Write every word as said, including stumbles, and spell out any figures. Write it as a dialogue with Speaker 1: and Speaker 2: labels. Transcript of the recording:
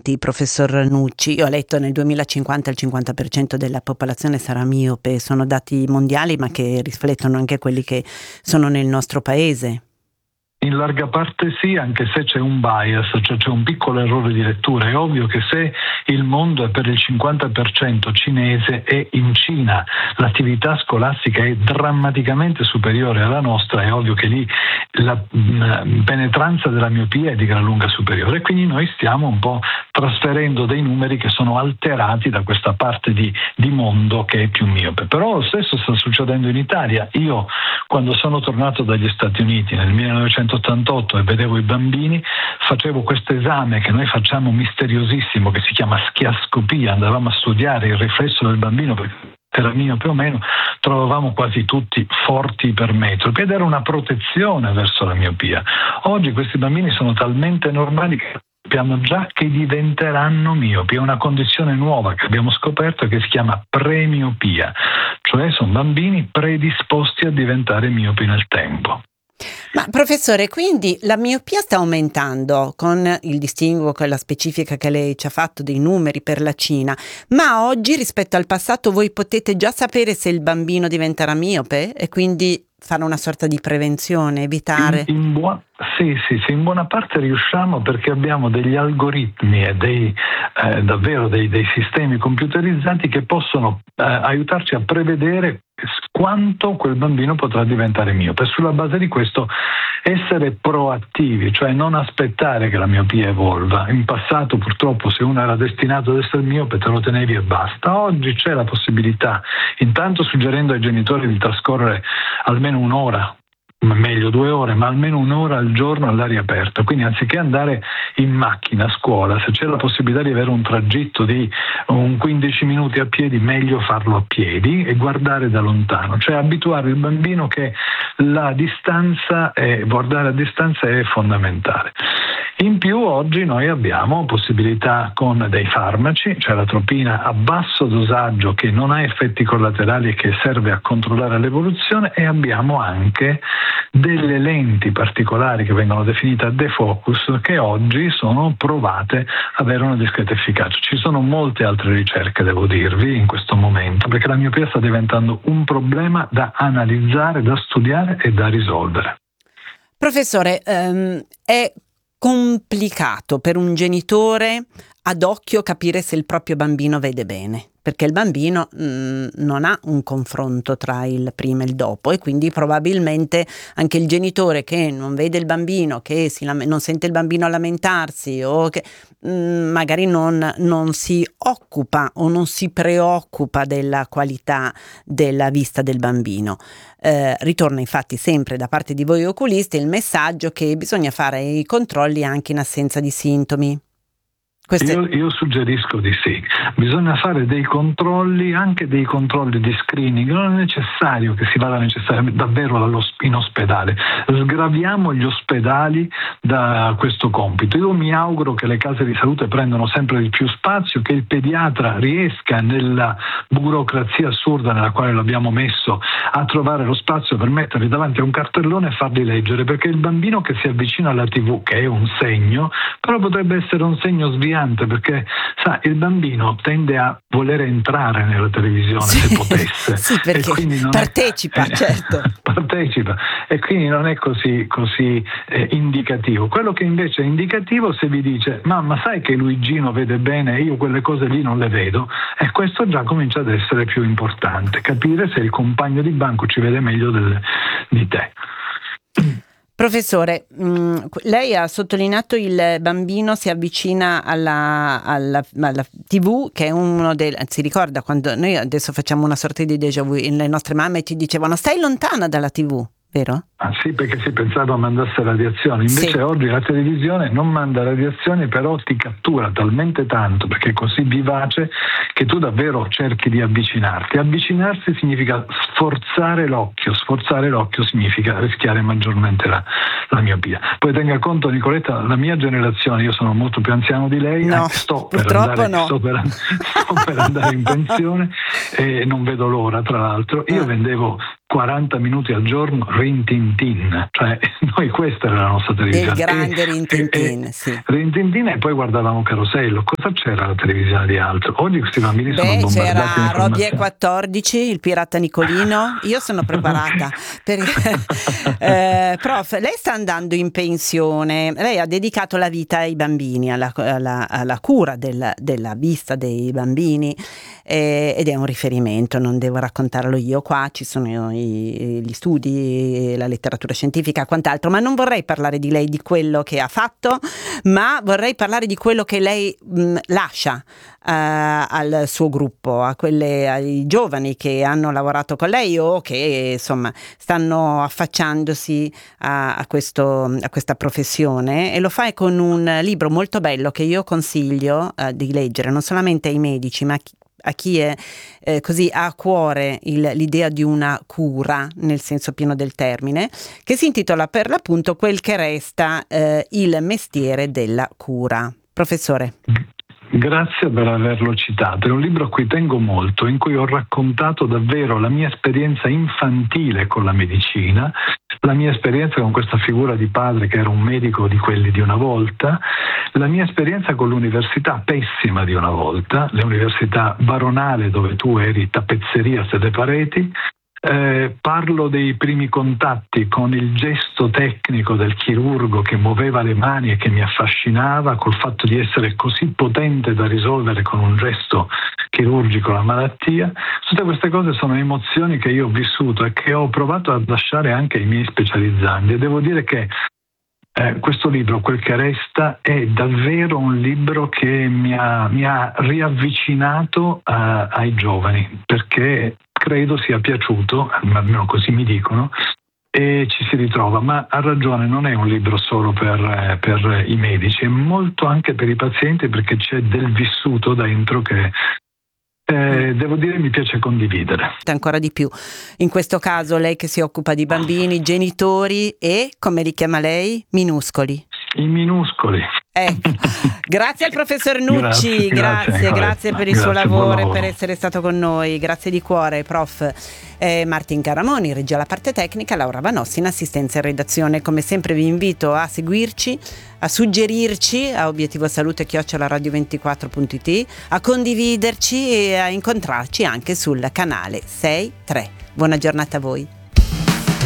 Speaker 1: avanti, professor Nucci. Io ho letto nel duemilacinquanta il cinquanta per cento della popolazione sarà miope, sono dati mondiali ma che riflettono anche quelli che sono nel nostro paese.
Speaker 2: In larga parte sì, anche se c'è un bias, cioè c'è un piccolo errore di lettura. È ovvio che se il mondo è per il cinquanta per cento cinese e in Cina l'attività scolastica è drammaticamente superiore alla nostra, è ovvio che lì la mh, penetranza della miopia è di gran lunga superiore, e quindi noi stiamo un po' trasferendo dei numeri che sono alterati da questa parte di, di mondo che è più miope. Però lo stesso sta succedendo in Italia. Io, quando sono tornato dagli Stati Uniti nel millenovecentottantotto e vedevo i bambini, facevo questo esame che noi facciamo misteriosissimo, che si chiama schiascopia. Andavamo a studiare il riflesso del bambino perché era miope o meno, trovavamo quasi tutti forti ipermetropi ed era una protezione verso la miopia. Oggi questi bambini sono talmente normali che sappiamo già che diventeranno miopi. È una condizione nuova che abbiamo scoperto che si chiama premiopia, cioè sono bambini predisposti a diventare miopi nel tempo.
Speaker 1: Ma professore, quindi la miopia sta aumentando con il distinguo, con la specifica che lei ci ha fatto dei numeri per la Cina, ma oggi rispetto al passato voi potete già sapere se il bambino diventerà miope e quindi fare una sorta di prevenzione, evitare?
Speaker 2: In, in buona, sì, sì, sì, in buona parte riusciamo perché abbiamo degli algoritmi e dei, eh, davvero dei, dei sistemi computerizzati che possono eh, aiutarci a prevedere quanto quel bambino potrà diventare miope. Sulla base di questo essere proattivi, cioè non aspettare che la miopia evolva. In passato purtroppo se uno era destinato ad essere miope te lo tenevi e basta. Oggi c'è la possibilità, intanto suggerendo ai genitori di trascorrere almeno un'ora, meglio due ore, ma almeno un'ora al giorno all'aria aperta. Quindi anziché andare in macchina a scuola, se c'è la possibilità di avere un tragitto di un quindici minuti a piedi, meglio farlo a piedi e guardare da lontano, cioè abituare il bambino che la distanza è, guardare a distanza è fondamentale. In più oggi noi abbiamo possibilità con dei farmaci, cioè l'atropina a basso dosaggio che non ha effetti collaterali e che serve a controllare l'evoluzione, e abbiamo anche delle lenti particolari che vengono definite defocus che oggi sono provate ad avere una discreta efficacia. Ci sono molte altre ricerche, devo dirvi, in questo momento, perché la miopia sta diventando un problema da analizzare, da studiare e da risolvere.
Speaker 1: Professore, ehm, è complicato per un genitore ad occhio capire se il proprio bambino vede bene, perché il bambino mh, non ha un confronto tra il prima e il dopo, e quindi probabilmente anche il genitore che non vede il bambino, che si lame- non sente il bambino lamentarsi, o che mh, magari non, non si occupa o non si preoccupa della qualità della vista del bambino. Eh, ritorna infatti sempre da parte di voi oculisti il messaggio che bisogna fare i controlli anche in assenza di sintomi. Queste...
Speaker 2: Io, io suggerisco di sì, bisogna fare dei controlli, anche dei controlli di screening, non è necessario che si vada necessariamente davvero allo, in ospedale, sgraviamo gli ospedali da questo compito. Io mi auguro che le case di salute prendano sempre di più spazio, che il pediatra riesca nella burocrazia assurda nella quale l'abbiamo messo a trovare lo spazio per metterli davanti a un cartellone e farli leggere, perché il bambino che si avvicina alla tivù, che è un segno, però potrebbe essere un segno sviante, perché sa, il bambino tende a voler entrare nella televisione, sì, se potesse,
Speaker 1: sì, perché partecipa,
Speaker 2: è, eh,
Speaker 1: certo
Speaker 2: partecipa, e quindi non è così, così eh, indicativo. Quello che invece è indicativo, se vi dice mamma sai che Luigino vede bene, io quelle cose lì non le vedo, e questo già comincia ad essere più importante, capire se il compagno di banco ci vede meglio del, di te.
Speaker 1: Professore, mh, lei ha sottolineato il bambino si avvicina alla, alla, alla tivù, che è uno dei... Si ricorda quando noi adesso facciamo una sorta di déjà vu, le nostre mamme ci dicevano stai lontana dalla tivù, vero?
Speaker 2: Ah, sì, perché si pensava mandasse radiazioni, invece sì. Oggi la televisione non manda radiazioni, però ti cattura talmente tanto perché è così vivace che tu davvero cerchi di avvicinarti. Avvicinarsi significa sforzare l'occhio, sforzare l'occhio significa rischiare maggiormente la, la miopia. Poi tenga conto, Nicoletta, la mia generazione, io sono molto più anziano di lei,
Speaker 1: no,
Speaker 2: sto, per
Speaker 1: purtroppo
Speaker 2: andare,
Speaker 1: no.
Speaker 2: sto, per, sto per andare in pensione e non vedo l'ora, tra l'altro. Io vendevo quaranta minuti al giorno Rin Tin Tin, cioè noi questa era la nostra televisione.
Speaker 1: Il grande Rin Tin Tin,
Speaker 2: e,
Speaker 1: sì.
Speaker 2: Rin Tin Tin, e poi guardavamo Carosello. Cosa c'era alla televisione di altro? Oggi questi bambini
Speaker 1: Beh,
Speaker 2: sono bombardati.
Speaker 1: C'era Roby e quattordici, il pirata Nicolino. Io sono preparata. per... eh, prof, lei sta andando in pensione, lei ha dedicato la vita ai bambini, alla, alla, alla cura del, della vista dei bambini, eh, ed è un riferimento, non devo raccontarlo io qua, ci sono i, gli studi, la letteratura scientifica e quant'altro, ma non vorrei parlare di lei, di quello che ha fatto, ma vorrei parlare di quello che lei mh, lascia uh, al suo gruppo, a quelle, ai giovani che hanno lavorato con lei o che insomma stanno affacciandosi a, a, questo, a questa professione, e lo fa con un libro molto bello che io consiglio uh, di leggere non solamente ai medici ma a chi è eh, così ha a cuore il, l'idea di una cura nel senso pieno del termine, che si intitola per l'appunto Quel che resta, eh, il mestiere della cura. Professore.
Speaker 2: Grazie per averlo citato, è un libro a cui tengo molto, in cui ho raccontato davvero la mia esperienza infantile con la medicina, la mia esperienza con questa figura di padre che era un medico di quelli di una volta, la mia esperienza con l'università pessima di una volta, l'università baronale dove tu eri tappezzeria a sette pareti. Eh, parlo dei primi contatti con il gesto tecnico del chirurgo che muoveva le mani e che mi affascinava, col fatto di essere così potente da risolvere con un gesto chirurgico la malattia. Tutte queste cose sono emozioni che io ho vissuto e che ho provato a lasciare anche ai miei specializzandi, e devo dire che eh, questo libro, Quel che resta, è davvero un libro che mi ha, mi ha riavvicinato a, ai giovani, perché credo sia piaciuto, almeno così mi dicono, e ci si ritrova. Ma ha ragione, non è un libro solo per, per i medici, è molto anche per i pazienti, perché c'è del vissuto dentro che eh, devo dire mi piace condividere.
Speaker 1: Ancora di più, in questo caso lei che si occupa di bambini, genitori e, come li chiama lei, minuscoli.
Speaker 2: I minuscoli.
Speaker 1: Ecco. Grazie al professor Nucci,
Speaker 2: grazie,
Speaker 1: grazie,
Speaker 2: grazie,
Speaker 1: grazie per il
Speaker 2: grazie,
Speaker 1: suo lavoro e per
Speaker 2: lavoro.
Speaker 1: essere stato con noi, grazie di cuore, prof. Eh, Martin Caramoni, regia la parte tecnica, Laura Vanossi in assistenza e redazione. Come sempre vi invito a seguirci, a suggerirci a obiettivo salute chiocciola radio ventiquattro punto it, a condividerci e a incontrarci anche sul canale sei tre. Buona giornata a voi.